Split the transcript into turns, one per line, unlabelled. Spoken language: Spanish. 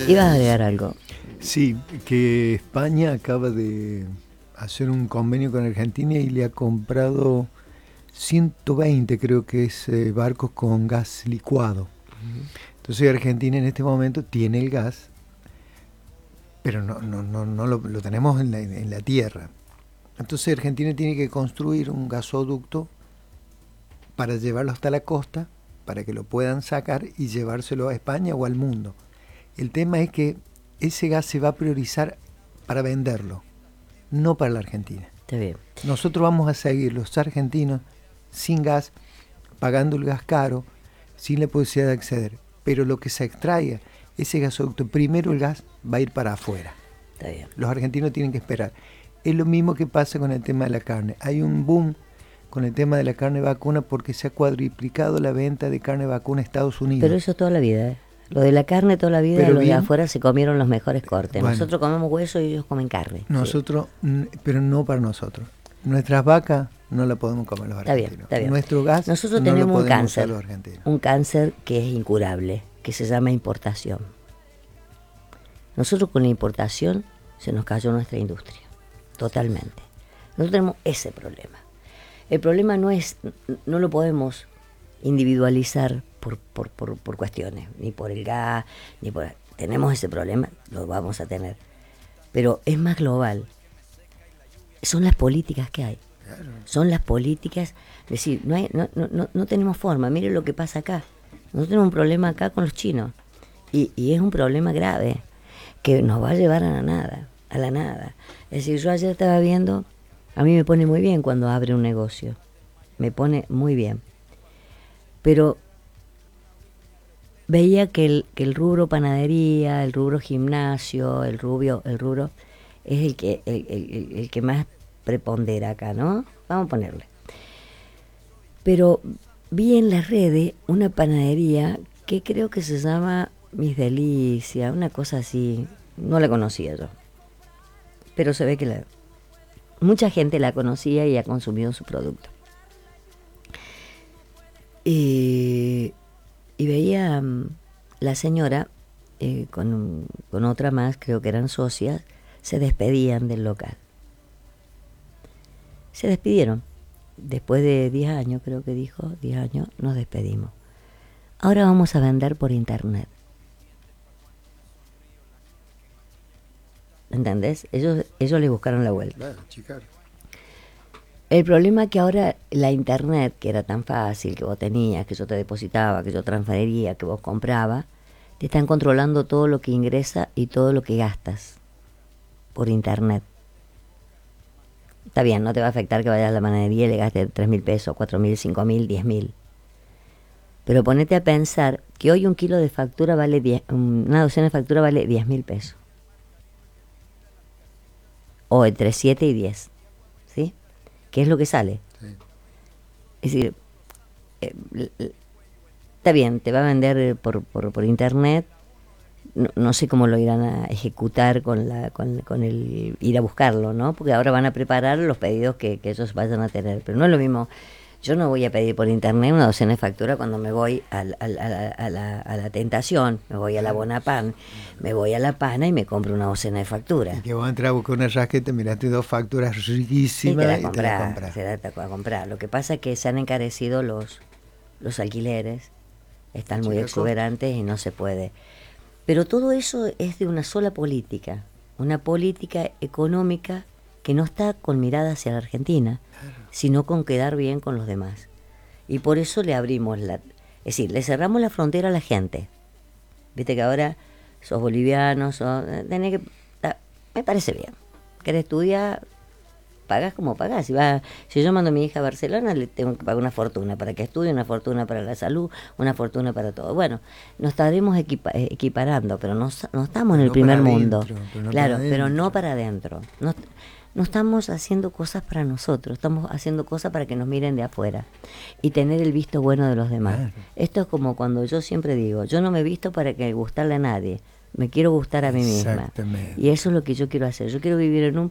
Ibas a agregar algo.
Sí, que España acaba de hacer un convenio con Argentina y le ha comprado 120, creo que es, barcos con gas licuado. Entonces Argentina en este momento tiene el gas, pero no lo tenemos en la tierra. Entonces Argentina tiene que construir un gasoducto para llevarlo hasta la costa, para que lo puedan sacar y llevárselo a España o al mundo. El tema es que ese gas se va a priorizar para venderlo, no para la Argentina.
Está bien.
Nosotros vamos a seguir, los argentinos, sin gas, pagando el gas caro, sin la posibilidad de acceder. Pero lo que se extraiga, ese gasoducto, primero el gas va a ir para afuera.
Está bien.
Los argentinos tienen que esperar. Es lo mismo que pasa con el tema de la carne. Hay un boom con el tema de la carne vacuna porque se ha cuadruplicado la venta de carne vacuna a Estados Unidos.
Pero eso toda la vida, ¿eh? Lo de la carne toda la vida,
pero
los
bien,
de afuera se comieron los mejores cortes.
Bueno,
nosotros comemos hueso y ellos comen carne.
Nosotros, sí. Pero no para nosotros. Nuestras vacas no la podemos comer los argentinos.
Está bien, está bien.
Nuestro gas
nosotros
no
tenemos
lo
un cáncer,
los argentinos.
Un cáncer que es incurable, que se llama importación. Nosotros con la importación se nos cayó nuestra industria, totalmente. Nosotros tenemos ese problema. El problema no lo podemos individualizar por cuestiones, ni por el gas, ni por... Tenemos ese problema, lo vamos a tener. Pero es más global. Son las políticas que hay. Claro. Son las políticas. Es decir, no tenemos forma. Mire lo que pasa acá. Nosotros tenemos un problema acá con los chinos. Y es un problema grave que nos va a llevar a la nada. Es decir, yo ayer estaba viendo, a mí me pone muy bien cuando abre un negocio. Me pone muy bien. Pero veía que el rubro panadería, el rubro gimnasio, el rubro es el que más prepondera acá, ¿no? Vamos a ponerle. Pero vi en las redes una panadería que creo que se llama Mis Delicias, una cosa así, no la conocía yo. Pero se ve que mucha gente la conocía y ha consumido su producto. Y veía la señora con otra más, creo que eran socias, se despedían del local. Se despidieron. Después de 10 años, creo que dijo, 10 años, nos despedimos. Ahora vamos a vender por internet. ¿Entendés? Ellos le buscaron la vuelta.
Claro, chicar.
El problema es que ahora la internet, que era tan fácil, que vos tenías, que yo te depositaba, que yo transfería, que vos comprabas, te están controlando todo lo que ingresa y todo lo que gastas por internet. Está bien, no te va a afectar que vayas a la panadería y le gastes 3.000 pesos, 4.000, 5.000, 10.000. Pero ponete a pensar que hoy un kilo de factura vale una docena de factura vale 10.000 pesos. O entre 7 y 10. ¿Sí? ¿Qué es lo que sale? Sí. Es decir, está bien, te va a vender por internet, no sé cómo lo irán a ejecutar con el ir a buscarlo, ¿no? Porque ahora van a preparar los pedidos que ellos vayan a tener, pero no es lo mismo. Yo no voy a pedir por internet una docena de factura cuando me voy a la Tentación, me voy a la Bonapán, me voy a La Pana y me compro una docena de facturas.
Y que vos entras a buscar una rasqueta, miraste 2 facturas riquísimas y te la compras.
Se la comprar. Lo que pasa es que se han encarecido los alquileres, están muy exuberantes y no se puede. Pero todo eso es de una sola política, una política económica que no está con mirada hacia la Argentina, sino con quedar bien con los demás. Y por eso le abrimos es decir, le cerramos la frontera a la gente. Viste que ahora sos boliviano, tenés que... me parece bien. ¿Querés estudiar? Pagás como pagás. Si yo mando a mi hija a Barcelona, le tengo que pagar una fortuna para que estudie, una fortuna para la salud, una fortuna para todo. Bueno, nos estaremos equiparando, pero no estamos en el primer mundo. Claro, pero no para adentro. No estamos haciendo cosas para nosotros, estamos haciendo cosas para que nos miren de afuera y tener el visto bueno de los demás. Claro. Esto es como cuando yo siempre digo, yo no me visto para que gustarle a nadie, me quiero gustar a mí misma. Y eso es lo que yo quiero hacer. Yo quiero vivir en un